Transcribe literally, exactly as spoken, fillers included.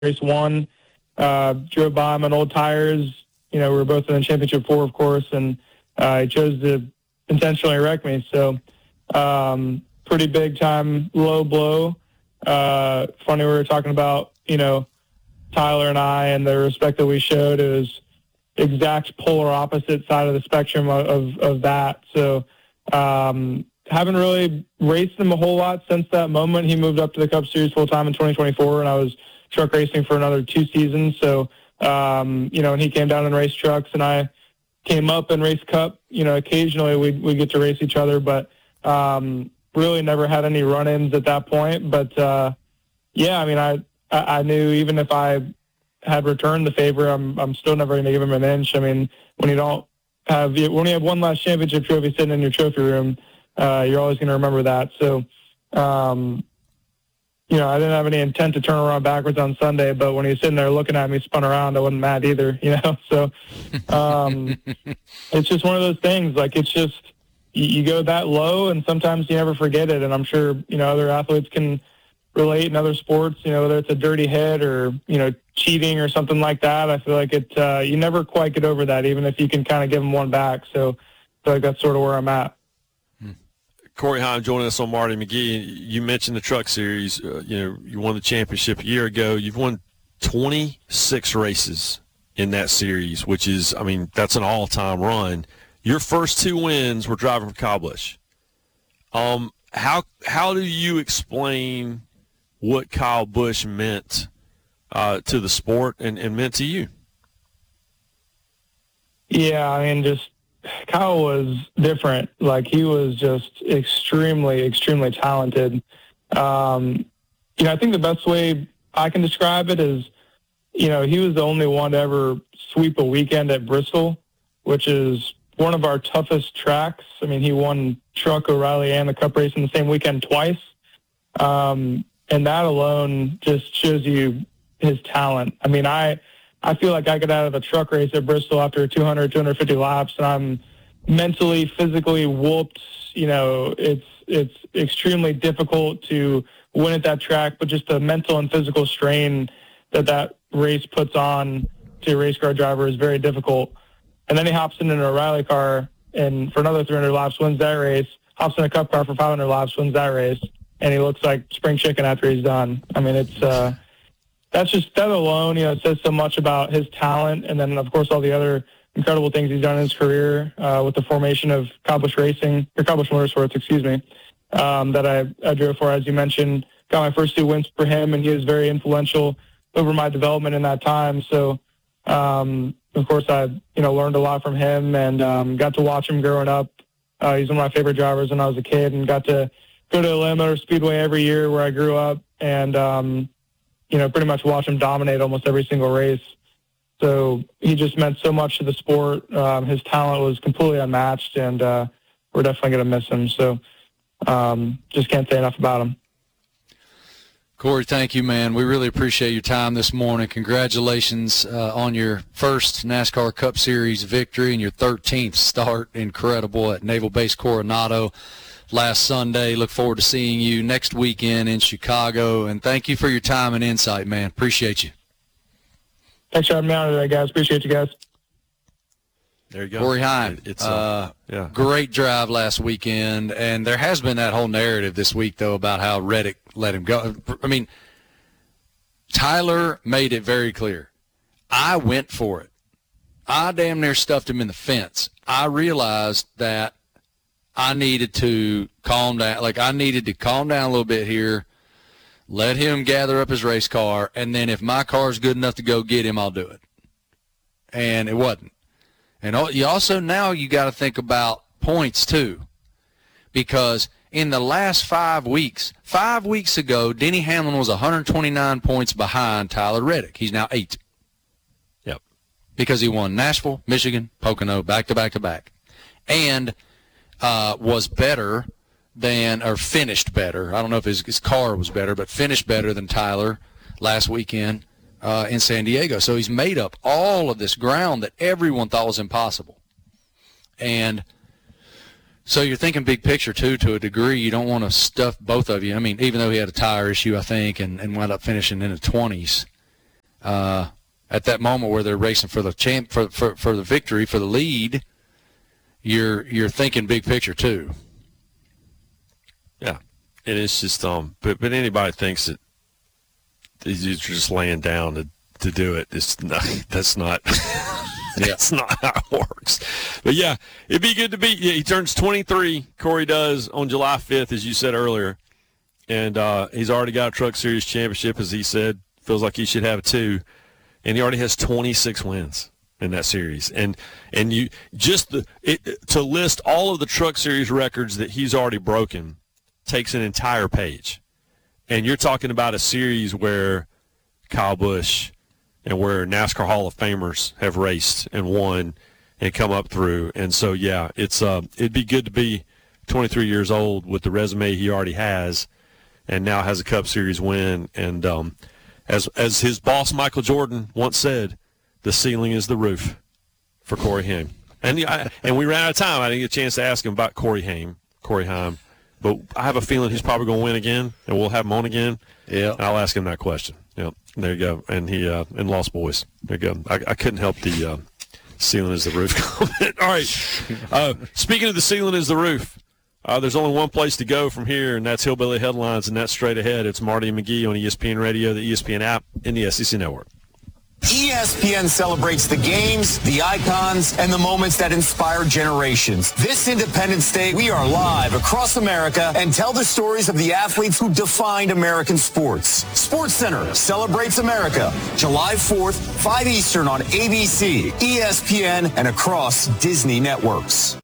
race one. Uh, drove by him on old tires. You know, we were both in the championship four, of course, and uh, he chose to intentionally wreck me. So, um, pretty big time low blow. Uh, funny, we were talking about, you know, Tyler and I and the respect that we showed. It was exact polar opposite side of the spectrum of, of, of that. So, um, haven't really raced him a whole lot since that moment. He moved up to the Cup Series full time in twenty twenty-four, and I was truck racing for another two seasons. So, um, you know, and he came down and raced trucks, and I came up and raced Cup. You know, occasionally we we get to race each other, but um, really never had any run-ins at that point. But uh, yeah, I mean, I I knew even if I had returned the favor, I'm I'm still never going to give him an inch. I mean, when you don't have when you have one last championship trophy sitting in your trophy room, uh, you're always going to remember that. So. Um, You know, I didn't have any intent to turn around backwards on Sunday, but when he was sitting there looking at me, spun around, I wasn't mad either, you know? So um, it's just one of those things. Like, it's just, you, you go that low, and sometimes you never forget it. And I'm sure, you know, other athletes can relate in other sports, you know, whether it's a dirty hit or, you know, cheating or something like that. I feel like it, uh, you never quite get over that, even if you can kind of give them one back. So I feel like that's sort of where I'm at. Corey Heim joining us on Marty McGee. You mentioned the Truck Series. Uh, you know, you won the championship a year ago. You've won twenty-six races in that series, which is, I mean, that's an all-time run. Your first two wins were driving for Kyle Busch. Um, how how do you explain what Kyle Busch meant uh, to the sport and, and meant to you? Yeah, I mean, just Kyle was different. Like, he was just extremely, extremely talented. Um, you know, I think the best way I can describe it is, you know, he was the only one to ever sweep a weekend at Bristol, which is one of our toughest tracks. I mean, he won Truck, O'Reilly, and the Cup race in the same weekend twice. Um, and that alone just shows you his talent. I mean, I... I feel like I get out of a truck race at Bristol after two hundred, two hundred fifty laps, and I'm mentally, physically whooped. You know, it's it's extremely difficult to win at that track, but just the mental and physical strain that that race puts on to a race car driver is very difficult. And then he hops in an O'Reilly car and for another three hundred laps wins that race, hops in a Cup car for five hundred laps, wins that race, and he looks like spring chicken after he's done. I mean, it's uh, – that's just, that alone, you know, it says so much about his talent. And then, of course, all the other incredible things he's done in his career uh, with the formation of Kyle Busch Racing, or Kyle Busch Motorsports, excuse me, um, that I, I drove for, as you mentioned. Got my first two wins for him, and he was very influential over my development in that time. So, um, of course, I, you know, learned a lot from him and um, got to watch him growing up. Uh, he's one of my favorite drivers when I was a kid, and got to go to Atlanta Speedway every year where I grew up, and, um, you know, pretty much watch him dominate almost every single race. So he just meant so much to the sport. Um, his talent was completely unmatched, and uh, we're definitely going to miss him. So um, just can't say enough about him. Corey, thank you, man. We really appreciate your time this morning. Congratulations uh, on your first NASCAR Cup Series victory and your thirteenth start. Incredible at Naval Base Coronado last Sunday. Look forward to seeing you next weekend in Chicago. And thank you for your time and insight, man. Appreciate you. Thanks for having me on today, guys. Appreciate you guys. There you go. Corey Heim. It's uh, uh, yeah. Great drive last weekend. And there has been that whole narrative this week, though, about how Reddick let him go. I mean, Tyler made it very clear. I went for it. I damn near stuffed him in the fence. I realized that I needed to calm down. Like, I needed to calm down a little bit here, let him gather up his race car, and then if my car's good enough to go get him, I'll do it. And it wasn't. And you also, now you got to think about points too, because in the last five weeks, five weeks ago, Denny Hamlin was one hundred twenty-nine points behind Tyler Reddick. He's now eight. Yep. Because he won Nashville, Michigan, Pocono, back to back to back. And Uh, was better than, or finished better. I don't know if his, his car was better, but finished better than Tyler last weekend uh, in San Diego. So he's made up all of this ground that everyone thought was impossible. And so you're thinking big picture, too, to a degree. You don't want to stuff both of you. I mean, even though he had a tire issue, I think, and, and wound up finishing in the twenties, uh, at that moment where they're racing for the champ for, for for the victory, for the lead, you're you're thinking big picture too. Yeah, and it's just um, but but anybody thinks that he's just laying down to to do it. It's not. That's not. That's not how it works. But yeah, it'd be good to be. Yeah, he turns twenty-three. Corey does on July fifth, as you said earlier, and uh, he's already got a Truck Series championship, as he said. Feels like he should have it too, and he already has twenty-six wins in that series. And and you just the it, to list all of the Truck Series records that he's already broken takes an entire page, and you're talking about a series where Kyle Busch and where NASCAR Hall of Famers have raced and won and come up through. And so, yeah, it's uh, it'd be good to be twenty-three years old with the resume he already has and now has a Cup Series win. And um, as as his boss, Michael Jordan, once said, the ceiling is the roof for Corey Haim. And, I, and we ran out of time. I didn't get a chance to ask him about Corey Haim, Corey Haim. But I have a feeling he's probably going to win again, and we'll have him on again. Yeah, I'll ask him that question. Yep, there you go. And he uh, and Lost Boys. There you go. I, I couldn't help the uh, ceiling is the roof comment. All right. Uh, speaking of the ceiling is the roof, uh, there's only one place to go from here, and that's Hillbilly Headlines, and that's straight ahead. It's Marty and McGee on E S P N Radio, the E S P N app, and the S E C Network. E S P N celebrates the games, the icons, and the moments that inspire generations. This Independence Day, we are live across America and tell the stories of the athletes who defined American sports. SportsCenter celebrates America, July fourth, five Eastern on A B C, E S P N, and across Disney networks.